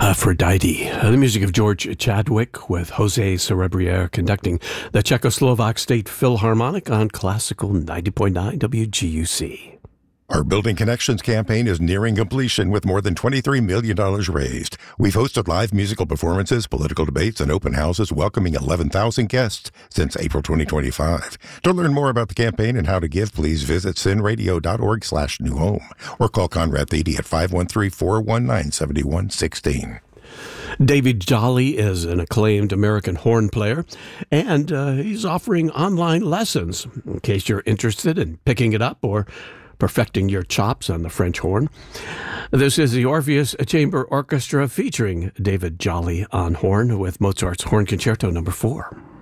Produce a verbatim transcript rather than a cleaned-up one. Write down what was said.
Aphrodite, the music of George Chadwick with Jose Cerebriere conducting the Czechoslovak State Philharmonic on Classical ninety point nine W G U C. Our Building Connections campaign is nearing completion with more than twenty-three million dollars raised. We've hosted live musical performances, political debates, and open houses welcoming eleven thousand guests since April twenty twenty-five. To learn more about the campaign and how to give, please visit sinradio.org slash new home or call Conrad Thede at five one three, four one nine, seven one one six. David Jolly is an acclaimed American horn player, and uh, he's offering online lessons in case you're interested in picking it up or perfecting your chops on the French horn. This is the Orpheus Chamber Orchestra featuring David Jolly on horn with Mozart's Horn Concerto number four.